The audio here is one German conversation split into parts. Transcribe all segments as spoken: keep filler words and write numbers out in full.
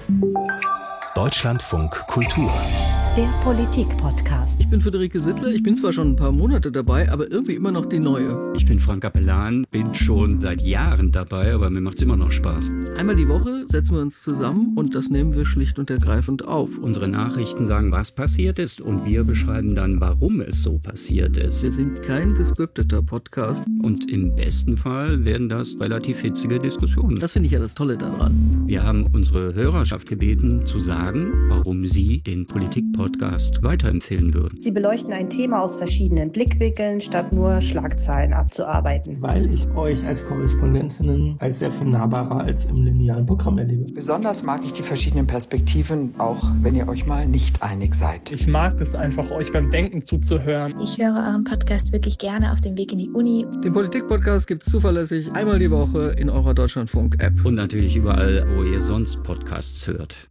Deutschlandfunk Kultur. Der Politik-Podcast. Ich bin Friederike Sittler, ich bin zwar schon ein paar Monate dabei, aber irgendwie immer noch die Neue. Ich bin Frank Capellan, bin schon seit Jahren dabei, aber mir macht es immer noch Spaß. Einmal die Woche setzen wir uns zusammen und das nehmen wir schlicht und ergreifend auf. Unsere Nachrichten sagen, was passiert ist, und wir beschreiben dann, warum es so passiert ist. Wir sind kein gescripteter Podcast. Und im besten Fall werden das relativ hitzige Diskussionen. Das finde ich ja das Tolle daran. Wir haben unsere Hörerschaft gebeten, zu sagen, warum sie den Politik-Podcast weiterempfehlen würden. Sie beleuchten ein Thema aus verschiedenen Blickwinkeln, statt nur Schlagzeilen abzuarbeiten. Weil ich euch als Korrespondentinnen als sehr viel nahbarer als im linearen Programm erlebe. Besonders mag ich die verschiedenen Perspektiven, auch wenn ihr euch mal nicht einig seid. Ich mag es einfach, euch beim Denken zuzuhören. Ich höre euren Podcast wirklich gerne auf dem Weg in die Uni. Den Politik-Podcast gibt es zuverlässig einmal die Woche in eurer Deutschlandfunk-App. Und natürlich überall, wo ihr sonst Podcasts hört.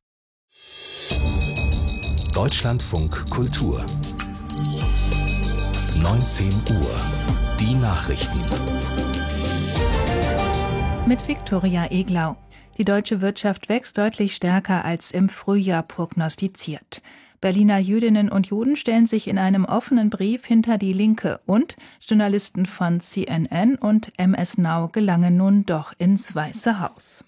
Deutschlandfunk Kultur. neunzehn Uhr. Die Nachrichten. Mit Viktoria Eglau. Die deutsche Wirtschaft wächst deutlich stärker als im Frühjahr prognostiziert. Berliner Jüdinnen und Juden stellen sich in einem offenen Brief hinter die Linke und Journalisten von C N N und M S Now gelangen nun doch ins Weiße Haus.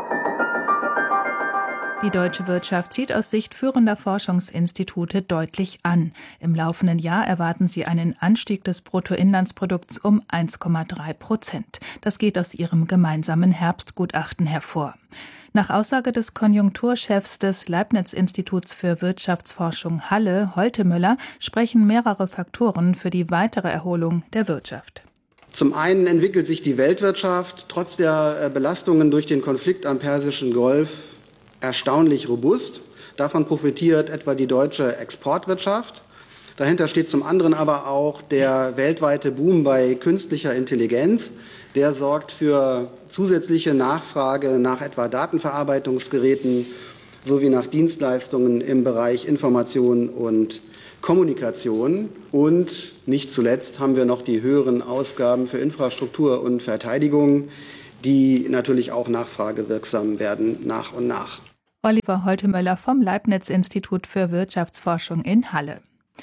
Die deutsche Wirtschaft zieht aus Sicht führender Forschungsinstitute deutlich an. Im laufenden Jahr erwarten sie einen Anstieg des Bruttoinlandsprodukts um eins Komma drei Prozent. Das geht aus ihrem gemeinsamen Herbstgutachten hervor. Nach Aussage des Konjunkturchefs des Leibniz-Instituts für Wirtschaftsforschung Halle, Holtemöller, sprechen mehrere Faktoren für die weitere Erholung der Wirtschaft. Zum einen entwickelt sich die Weltwirtschaft trotz der Belastungen durch den Konflikt am Persischen Golf erstaunlich robust. Davon profitiert etwa die deutsche Exportwirtschaft. Dahinter steht zum anderen aber auch der weltweite Boom bei künstlicher Intelligenz. Der sorgt für zusätzliche Nachfrage nach etwa Datenverarbeitungsgeräten sowie nach Dienstleistungen im Bereich Information und Kommunikation. Und nicht zuletzt haben wir noch die höheren Ausgaben für Infrastruktur und Verteidigung, die natürlich auch nachfragewirksam werden nach und nach. Oliver Holtemöller vom Leibniz-Institut für Wirtschaftsforschung in Halle.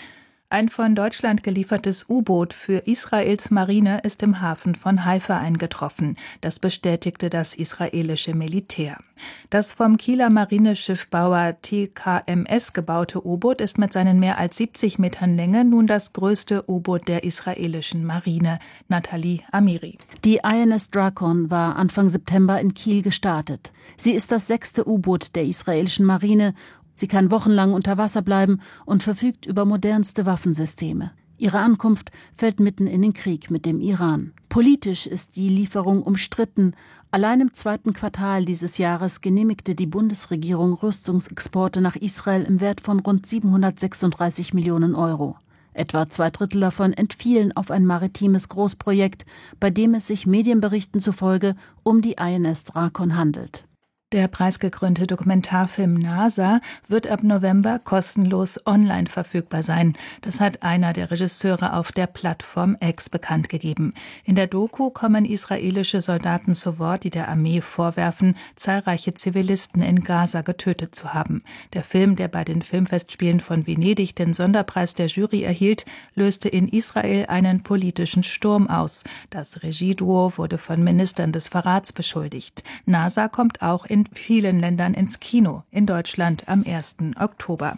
Ein von Deutschland geliefertes U-Boot für Israels Marine ist im Hafen von Haifa eingetroffen. Das bestätigte das israelische Militär. Das vom Kieler Marineschiffbauer T K M S gebaute U-Boot ist mit seinen mehr als siebzig Metern Länge nun das größte U-Boot der israelischen Marine. Nathalie Amiri. Die I N S Drakon war Anfang September in Kiel gestartet. Sie ist das sechste U-Boot der israelischen Marine. Sie kann wochenlang unter Wasser bleiben und verfügt über modernste Waffensysteme. Ihre Ankunft fällt mitten in den Krieg mit dem Iran. Politisch ist die Lieferung umstritten. Allein im zweiten Quartal dieses Jahres genehmigte die Bundesregierung Rüstungsexporte nach Israel im Wert von rund siebenhundertsechsunddreißig Millionen Euro. Etwa zwei Drittel davon entfielen auf ein maritimes Großprojekt, bei dem es sich Medienberichten zufolge um die I N S Drakon handelt. Der preisgekrönte Dokumentarfilm NASA wird ab November kostenlos online verfügbar sein. Das hat einer der Regisseure auf der Plattform X bekannt gegeben. In der Doku kommen israelische Soldaten zu Wort, die der Armee vorwerfen, zahlreiche Zivilisten in Gaza getötet zu haben. Der Film, der bei den Filmfestspielen von Venedig den Sonderpreis der Jury erhielt, löste in Israel einen politischen Sturm aus. Das Regieduo wurde von Ministern des Verrats beschuldigt. NASA kommt auch in vielen Ländern ins Kino, in Deutschland am ersten Oktober.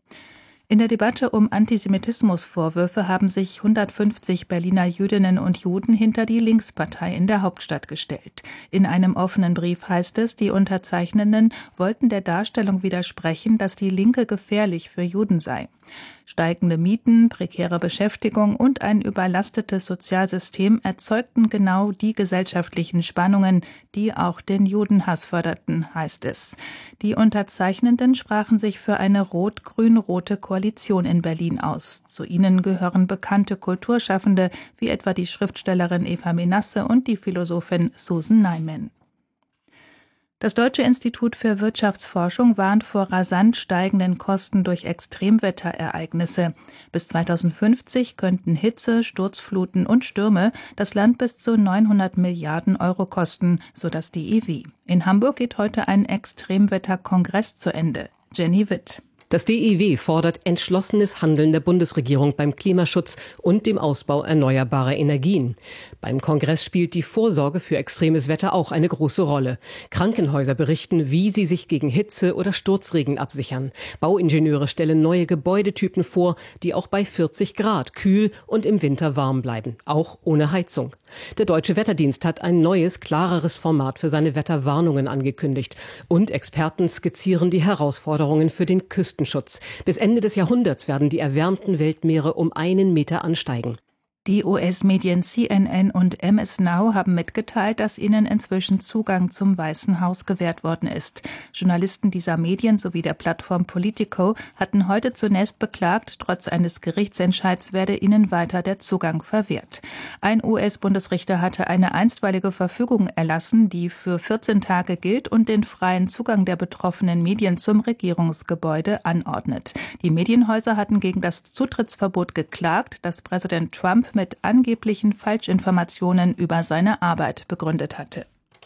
In der Debatte um Antisemitismusvorwürfe haben sich hundertfünfzig Berliner Jüdinnen und Juden hinter die Linkspartei in der Hauptstadt gestellt. In einem offenen Brief heißt es, die Unterzeichnenden wollten der Darstellung widersprechen, dass die Linke gefährlich für Juden sei. Steigende Mieten, prekäre Beschäftigung und ein überlastetes Sozialsystem erzeugten genau die gesellschaftlichen Spannungen, die auch den Judenhass förderten, heißt es. Die Unterzeichnenden sprachen sich für eine rot-grün-rote Koalition in Berlin aus. Zu ihnen gehören bekannte Kulturschaffende wie etwa die Schriftstellerin Eva Menasse und die Philosophin Susan Neiman. Das Deutsche Institut für Wirtschaftsforschung warnt vor rasant steigenden Kosten durch Extremwetterereignisse. Bis zweitausendfünfzig könnten Hitze, Sturzfluten und Stürme das Land bis zu neunhundert Milliarden Euro kosten, so das D I W. In Hamburg geht heute ein Extremwetterkongress zu Ende. Jenny Witt. Das D I W fordert entschlossenes Handeln der Bundesregierung beim Klimaschutz und dem Ausbau erneuerbarer Energien. Beim Kongress spielt die Vorsorge für extremes Wetter auch eine große Rolle. Krankenhäuser berichten, wie sie sich gegen Hitze oder Sturzregen absichern. Bauingenieure stellen neue Gebäudetypen vor, die auch bei vierzig Grad kühl und im Winter warm bleiben, auch ohne Heizung. Der Deutsche Wetterdienst hat ein neues, klareres Format für seine Wetterwarnungen angekündigt. Und Experten skizzieren die Herausforderungen für den Küstenschutz. Bis Ende des Jahrhunderts werden die erwärmten Weltmeere um einen Meter ansteigen. Die U S-Medien C N N und M S Now haben mitgeteilt, dass ihnen inzwischen Zugang zum Weißen Haus gewährt worden ist. Journalisten dieser Medien sowie der Plattform Politico hatten heute zunächst beklagt, trotz eines Gerichtsentscheids werde ihnen weiter der Zugang verwehrt. Ein U S-Bundesrichter hatte eine einstweilige Verfügung erlassen, die für vierzehn Tage gilt und den freien Zugang der betroffenen Medien zum Regierungsgebäude anordnet. Die Medienhäuser hatten gegen das Zutrittsverbot geklagt, das Präsident Trump mit angeblichen Falschinformationen über seine Arbeit begründet hatte.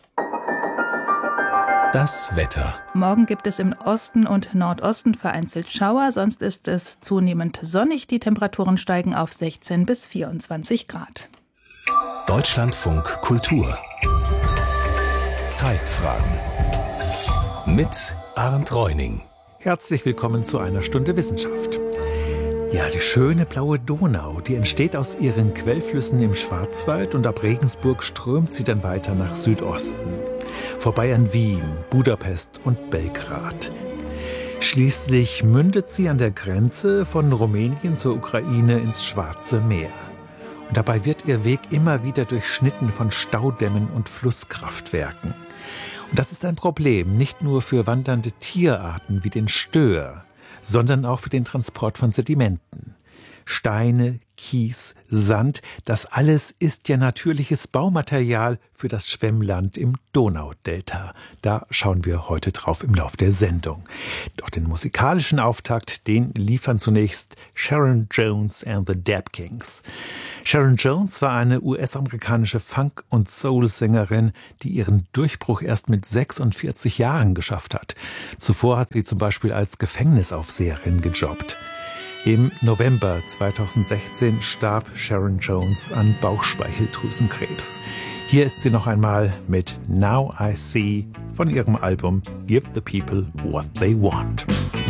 Das Wetter. Morgen gibt es im Osten und Nordosten vereinzelt Schauer, sonst ist es zunehmend sonnig. Die Temperaturen steigen auf sechzehn bis vierundzwanzig Grad. Deutschlandfunk Kultur. Zeitfragen. Mit Arndt Reuning. Herzlich willkommen zu einer Stunde Wissenschaft. Ja, die schöne blaue Donau, die entsteht aus ihren Quellflüssen im Schwarzwald und ab Regensburg strömt sie dann weiter nach Südosten. Vorbei an Wien, Budapest und Belgrad. Schließlich mündet sie an der Grenze von Rumänien zur Ukraine ins Schwarze Meer. Und dabei wird ihr Weg immer wieder durchschnitten von Staudämmen und Flusskraftwerken. Und das ist ein Problem, nicht nur für wandernde Tierarten wie den Stör, sondern auch für den Transport von Sedimenten. Steine, Kies, Sand, das alles ist ja natürliches Baumaterial für das Schwemmland im Donaudelta. Da schauen wir heute drauf im Lauf der Sendung. Doch den musikalischen Auftakt, den liefern zunächst Sharon Jones and the Dap Kings. Sharon Jones war eine U S-amerikanische Funk- und Soul-Sängerin, die ihren Durchbruch erst mit sechsundvierzig Jahren geschafft hat. Zuvor hat sie zum Beispiel als Gefängnisaufseherin gejobbt. Im November zweitausendsechzehn starb Sharon Jones an Bauchspeicheldrüsenkrebs. Hier ist sie noch einmal mit Now I See von ihrem Album Give the People What They Want.